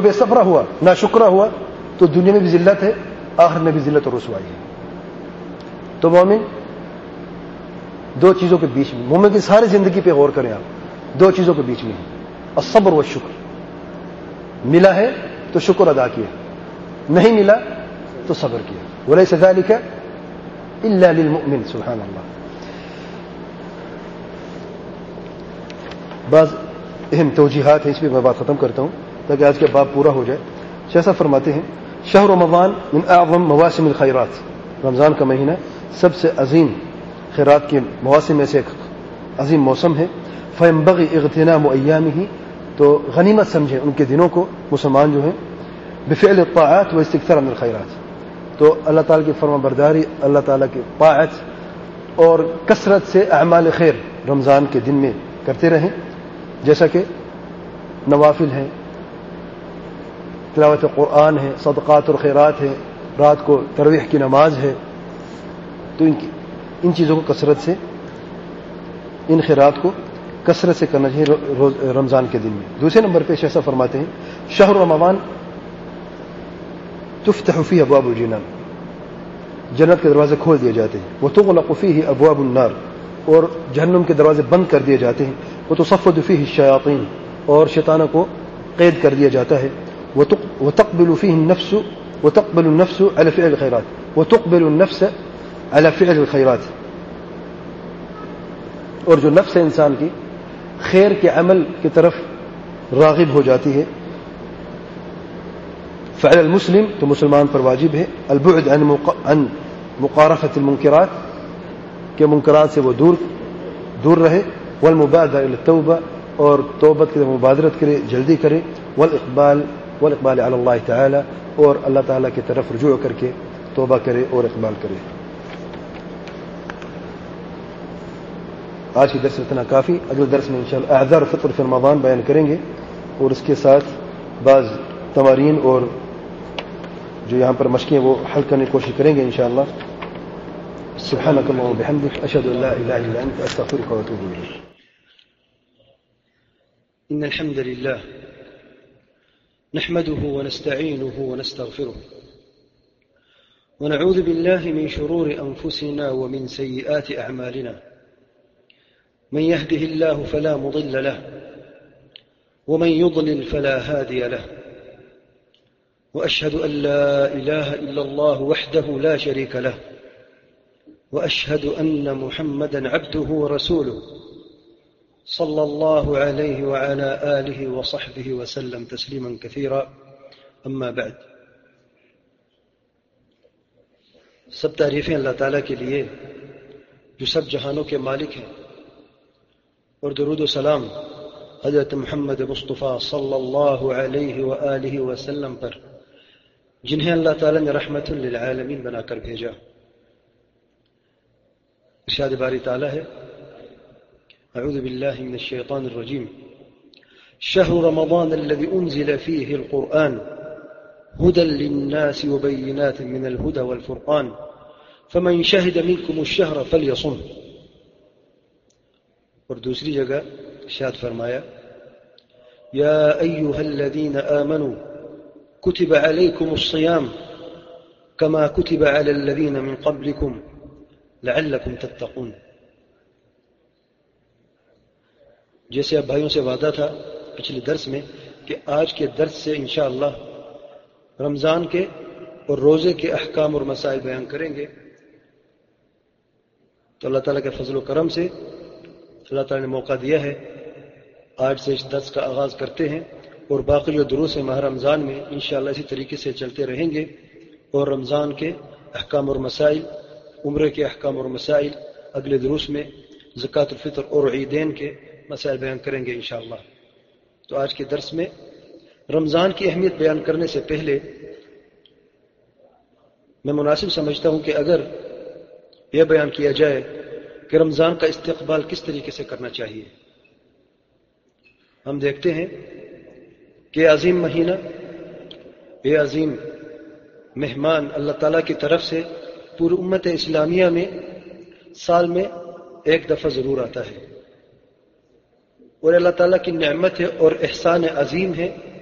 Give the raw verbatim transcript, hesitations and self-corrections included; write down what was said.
بے صبرہ ہوا، ناشکرہ ہوا، تو دنیا میں بھی ذلت ہے، آخر میں بھی ذلت اور رسوائی ہے۔ تو مومن دو چیزوں کے بیچ میں، مومن کی ساری زندگی پہ غور کریں آپ، دو چیزوں کے بیچ میں ہے، الصبر والشکر۔ ملا ہے تو شکر ادا کیا، نہیں ملا تو صبر کیا۔ ولیس ذلک الا للمؤمن، سبحان اللہ۔ بعض اہم توجیحات ہیں، اس پہ میں بات ختم کرتا ہوں تاکہ آج کے باب پورا ہو جائے۔ شیخ صاحب فرماتے ہیں شہر رمضان من اعظم مواسم الخیرات، رمضان کا مہینہ سب سے عظیم خیرات کے مواسم میں سے ایک عظیم موسم ہے۔ فینبغی اغتنام ایامہ، تو غنیمت سمجھیں ان کے دنوں کو مسلمان جو ہیں، بفعل الطاعات و استکثار من الخیرات، تو اللہ تعالیٰ کی فرما برداری، اللہ تعالیٰ کی طاعت اور کثرت سے اعمال خیر رمضان کے دن میں کرتے رہیں، جیسا کہ نوافل ہیں، تلاوت قرآن ہے، صدقات اور خیرات ہے، رات کو تراویح کی نماز ہے، تو ان کی ان چیزوں کو کثرت سے، ان خیرات کو کثرت سے کرنا چاہیے روز رمضان کے دن میں۔ دوسرے نمبر پہ شیخ صاحب فرماتے ہیں شہر رمضان تفتح فیہ ابواب الجنان، جنت کے دروازے کھول دیے جاتے ہیں، وتغلق فیہ ابواب النار، اور جہنم کے دروازے بند کر دیے جاتے ہیں، وتصفد فیہ الشیاطین، اور شیطانوں کو قید کر دیا جاتا ہے، وتقبل فیہ النفس وتقبل النفس على فعل الخيرات وتقبل النفس على فعل الخيرات، اور جو نفس انسان کی خیر کے عمل کی طرف راغب ہو جاتی ہے۔ فعل المسلم، تو مسلمان پر واجب ہے البعد عن عن مقارفة المنکرات، کہ منکرات سے وہ دور دور رہے، والمبادرة الى التوبة، اور توبت کی مبادرت کرے، جلدی کرے، والاقبال والاقبال على اللہ تعالی، اور اللہ تعالیٰ کی طرف رجوع کر کے توبہ کرے اور اقبال کرے۔ آج کی درس اتنا کافی، اگلے درس میں انشاءاللہ اعذار فطر فی رمضان بیان کریں گے، اور اس کے ساتھ بعض تمارین اور جو یہاں پر مشقیں وہ حل کرنے کی کوشش کریں گے انشاءاللہ۔ سبحانک اللہم وبحمدک، اشہد ان لا الہ الا انت، استغفرک واتوب الیک۔ ان الحمد لله نحمده ونستعينه ونستغفره ونعوذ بالله من شرور أنفسنا ومن سيئات أعمالنا، من يهده الله فلا مضل له ومن يضلل فلا هادي له، وأشهد أن لا إله إلا الله وحده لا شريك له، وأشهد أن محمدا عبده ورسوله صلى الله عليه وعلى آله وصحبه وسلم تسليما كثيرا، أما بعد۔ سب تعریفیں اللہ تعالیٰ کے لیے جو سب جہانوں کے مالک ہیں، اور درود و سلام حضرت محمد مصطفیٰ صلی اللہ علیہ وآلہ وسلم پر، جنہیں اللہ تعالیٰ نے رحمت للعالمین بنا کر بھیجا۔ ارشاد باری تعالیٰ ہے اعوذ باللہ من الشیطان الرجیم شہر رمضان الذي انزل فيه القرآن هدى للناس وبينات من الهدى والفرقان فمن شهد منكم الشهر فليصم۔ اور دوسری جگہ ارشاد فرمایا یا ایها الذين آمنوا كتب عليكم الصيام كما كتب على الذين من قبلكم لعلكم تتقون۔ جیسے اب بھائیوں سے وعدہ تھا پچھلے درس میں کہ آج کے درس سے انشاءاللہ رمضان کے اور روزے کے احکام اور مسائل بیان کریں گے، تو اللہ تعالیٰ کے فضل و کرم سے اللہ تعالیٰ نے موقع دیا ہے، آج سے اس درس کا آغاز کرتے ہیں، اور باقی جو دروس ہیں ماہ رمضان میں انشاءاللہ اسی طریقے سے چلتے رہیں گے، اور رمضان کے احکام اور مسائل، عمرے کے احکام اور مسائل اگلے دروس میں، زکوٰۃ الفطر اور عیدین کے مسائل بیان کریں گے انشاءاللہ۔ تو آج کے درس میں رمضان کی اہمیت بیان کرنے سے پہلے میں مناسب سمجھتا ہوں کہ اگر یہ بیان کیا جائے کہ رمضان کا استقبال کس طریقے سے کرنا چاہیے۔ ہم دیکھتے ہیں کہ عظیم مہینہ، یہ عظیم مہمان اللہ تعالیٰ کی طرف سے پوری امت اسلامیہ میں سال میں ایک دفعہ ضرور آتا ہے، اور اللہ تعالیٰ کی نعمت ہے اور احسان عظیم ہے